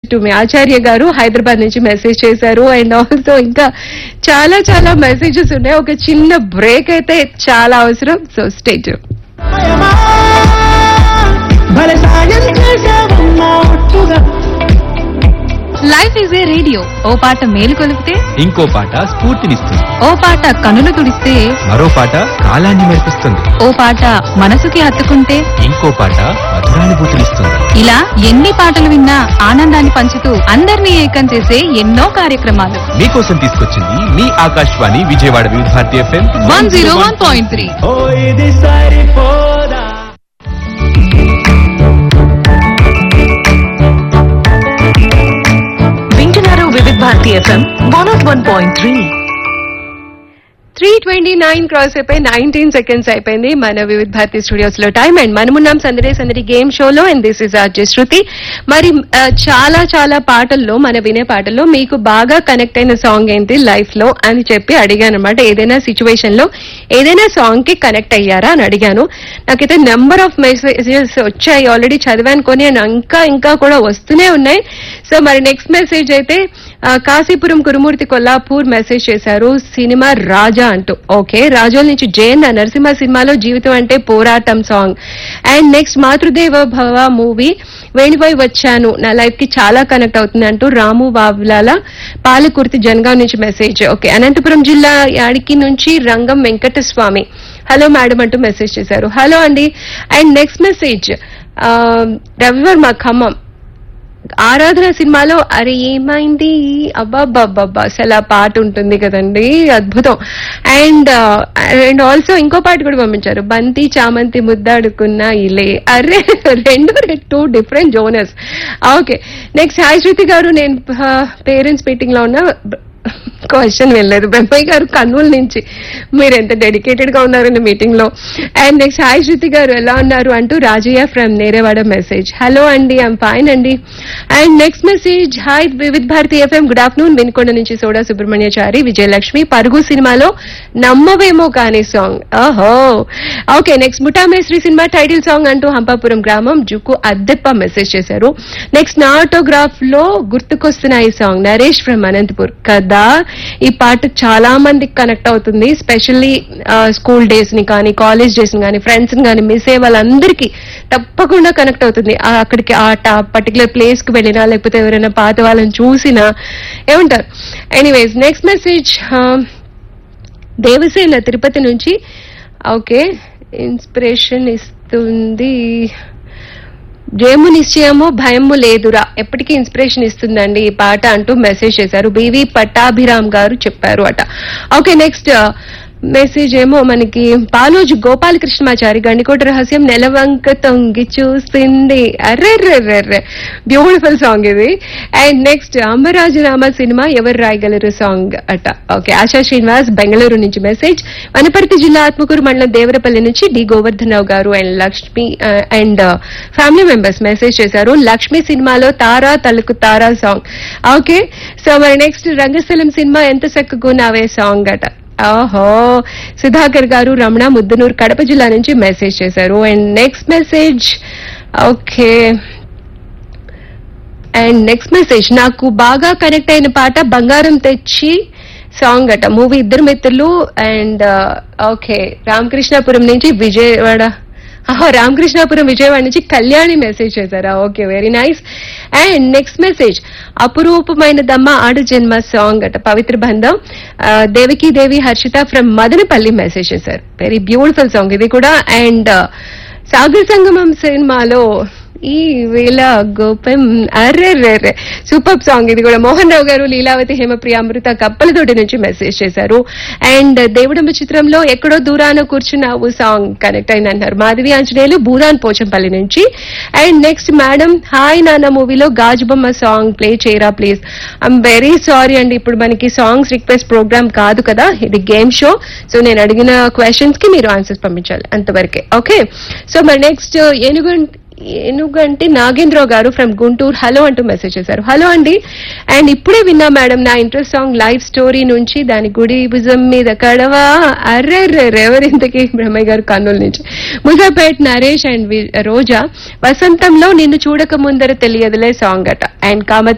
To me ఆచార్య గారు హైదరాబాద్ నుంచి message చేశారు. అండ్ ఆల్సో ఇంకా చాలా చాలా మెసేజెస్ ఉన్నాయి. ఒక చిన్న బ్రేక్ అయితే చాలా అవసరం. So stay tune. Life is a radio. ఓ పాట మేలు కొలిపితే ఇంకో పాట స్ఫూర్తినిస్తుంది. ఓ పాట కనులు తుడిస్తే మరో పాట కాలాన్ని మెరిపిస్తుంది. ఓ పాట మనసుకి హత్తుకుంటే ఇంకో పాట మధురానుభూతినిస్తుంది. ఇలా ఎన్ని పాటలు విన్నా ఆనందాన్ని పంచుతూ అందరినీ ఏకం చేసే ఎన్నో కార్యక్రమాలు మీకోసం తీసుకొచ్చింది మీ ఆకాశవాణి విజయవాడ వివిధ భారతి FM 101.3. వింటున్నారు వివిధ భారతి FM 101.3. 3:29 క్రాస్ అయిపోయి 19 seconds అయిపోయింది మన వివిధ భారతి స్టూడియోస్ లో టైం. అండ్ మనమున్నాం సందడి గేమ్ షోలో. అండ్ దిస్ ఇస్ ఆర్జే శృతి. మరి చాలా చాలా పాటల్లో మన వినే పాటల్లో మీకు బాగా కనెక్ట్ అయిన సాంగ్ ఏంటి లైఫ్ లో అని చెప్పి అడిగాను అనమాట. ఏదైనా సిచ్యువేషన్ లో ఏదైనా సాంగ్ కి కనెక్ట్ అయ్యారా అని అడిగాను. నాకైతే నెంబర్ ఆఫ్ మెసేజెస్ వచ్చాయి. ఆల్రెడీ చదివాను కొని ఇంకా కూడా వస్తూనే ఉన్నాయి. సో మరి నెక్స్ట్ మెసేజ్ అయితే కాశీపురం కురుమూర్తి కొల్లాపూర్ మెసేజ్ చేశారు. సినిమా రాజా అంటూ. ఓకే, రాజోల్ నుంచి జైన్ నరసింహ సినిమాలో జీవితం అంటే పోరాటం సాంగ్. అండ్ నెక్స్ట్ మాతృదేవ భవ మూవీ వేణిపోయి వచ్చాను నా లైఫ్ కి చాలా కనెక్ట్ అవుతుంది అంటూ రాము బాబులాల పాలకుర్తి జనగాం నుంచి మెసేజ్. ఓకే, అనంతపురం జిల్లా యాడికి నుంచి రంగం వెంకటస్వామి హలో మేడం అంటూ మెసేజ్ చేశారు. హలో అండి. And next message Ravi Varma Khammam ఆరాధన సినిమాలో అరే ఏమైంది అబ్బాబ్బాబ్బా అసలు ఆ పాట ఉంటుంది కదండి, అద్భుతం. అండ్ ఆల్సో ఇంకో పాట కూడా పంపించారు. బంతి చామంతి ముద్దాడుకున్న ఇలే. అరే two different genres. Okay, next hi శృతి గారు, నేను పేరెంట్స్ మీటింగ్ లో ఉన్న క్వశ్చన్ వెళ్ళలేదు. బ్రహ్మయ్య గారు కర్నూలు నుంచి మీరు ఎంత డెడికేటెడ్ గా ఉన్నారండి మీటింగ్ లో. అండ్ నెక్స్ట్ హాయ్ శృతి గారు ఎలా ఉన్నారు అంటూ Rajaiah from Nerevada message. Hello అండి, ఐఎమ్ ఫైన్ అండి. అండ్ నెక్స్ట్ మెసేజ్ హాయ్ వివిధ Bharati FM good afternoon Vinukonda నుంచి సోడా సుబ్రహ్మణ్యచారి విజయలక్ష్మి పరుగు సినిమాలో నమ్మవేమో కానీ సాంగ్. ఓహో okay. Next ముఠామేశ్రీ cinema title song అంటూ హంపాపురం గ్రామం జుక్కు అద్దెప్ప మెసేజ్ చేశారు. నెక్స్ట్ నా ఆటోగ్రాఫ్ లో గుర్తుకొస్తున్న ఈ సాంగ్ నరేష్ ఫ్రమ్ అనంతపూర్ కదా. ఈ పాట చాలా మందికి కనెక్ట్ అవుతుంది. స్పెషల్లీ స్కూల్ డేస్ ని కానీ కాలేజ్ డేస్ ని కానీ ఫ్రెండ్స్ ని కానీ మిస్ అయ్యే వాళ్ళందరికీ తప్పకుండా కనెక్ట్ అవుతుంది. అక్కడికి ఆ పర్టికులర్ ప్లేస్ కి వెళ్ళినా లేకపోతే ఎవరైనా పాత వాళ్ళని చూసినా ఏమంటారు. Anyways next message Devasena Tirupati నుంచి. ఓకే, ఇన్స్పిరేషన్ ఇస్తుంది. జయము నిశ్చయము భయము లేదురా ఎప్పటికీ ఇన్స్పిరేషన్ ఇస్తుందండి ఈ పాట అంటూ మెసేజ్ చేశారు. బివి పట్టాభిరామ్ గారు చెప్పారు అట. ఓకే, నెక్స్ట్ మెసేజ్ ఏమో మనకి పాలోజు గోపాలకృష్ణమాచారి గండికోట రహస్యం నెలవంక తొంగి చూసింది. అర్రెర్రెర్రెర్రె బ్యూటిఫుల్ సాంగ్ ఇది. అండ్ నెక్స్ట్ అంబరాజనామా సినిమా ఎవరు రాయగలరు సాంగ్ అట. ఓకే, ఆశా శ్రీనివాస్ బెంగళూరు నుంచి మెసేజ్. వనపర్తి జిల్లా ఆత్మకూరు మండలం దేవరపల్లి నుంచి డి గోవర్ధన్ రావు గారు and Lakshmi and family members message చేశారు. లక్ష్మి సినిమాలో తారా తలుకు తారా సాంగ్. ఓకే, సో మరి నెక్స్ట్ రంగస్థలం సినిమా ఎంత చక్కగున్నావే సాంగ్ అట. ఓహో, సుధాకర్ గారు రమణ ముద్దనూరు కడప జిల్లా నుంచి మెసేజ్ చేశారు. And next message okay. And next message నాకు బాగా కనెక్ట్ అయిన పాట బంగారం తెచ్చి సాంగ్ అట. మూవీ ఇద్దరు మిత్రులు. అండ్ ఓకే, రామకృష్ణాపురం నుంచి విజయవాడ రామకృష్ణాపురం విజయవాడ నుంచి కళ్యాణి మెసేజ్ చేశారా. Okay, very nice. And next message అపురూపమైన దమ్మ ఆడు జన్మ సాంగ్ అట పవిత్ర బంధం. దేవికి దేవి హర్షిత ఫ్రమ్ మదనపల్లి మెసేజ్ చేశారు. వెరీ బ్యూటిఫుల్ సాంగ్ ఇది కూడా. అండ్ సాగర్ సంగమం సినిమాలో ఈ వేళ గోపం అర్రెర్రెర్రె సూపర్ సాంగ్ ఇది కూడా. మోహన్ రావు గారు లీలావతి హేమప్రియ అమృత కప్పలతోటి నుంచి మెసేజ్ చేశారు. అండ్ దేవుడమ్మ చిత్రంలో ఎక్కడో దూరాన కూర్చున్నావు సాంగ్ కనెక్ట్ అయింది అంటారు మాధవి ఆంజనేయులు భూదాన్ పోచంపల్లి నుంచి. అండ్ నెక్స్ట్ మేడం హాయ్ నాన్న మూవీలో గాజుబొమ్మ సాంగ్ ప్లే చేయరా ప్లీజ్. ఐఎమ్ వెరీ సారీ అండి, ఇప్పుడు మనకి సాంగ్స్ రిక్వెస్ట్ ప్రోగ్రామ్ కాదు కదా, ఇది గేమ్ షో. సో నేను అడిగిన క్వశ్చన్స్ కి మీరు ఆన్సర్స్ పంపించాలి అంతవరకే. ఓకే, సో మరి నెక్స్ట్ ఏనుగంటి నాగేంద్రరావు గారు ఫ్రమ్ గుంటూరు హలో అంటూ మెసేజ్ చేశారు. హలో అండి. అండ్ ఇప్పుడే విన్నా మేడం నా ఇంట్రెస్ట్ సాంగ్ లైఫ్ స్టోరీ నుంచి దాని గుడి భుజం మీద కడవా. ఎవరింతకి బ్రహ్మయ్య గారు కర్నూలు నుంచి. ముజాపేట్ నరేష్ అండ్ రోజా వసంతంలో నిన్ను చూడక ముందర తెలియదులే సాంగ్ అట. అండ్ కామత్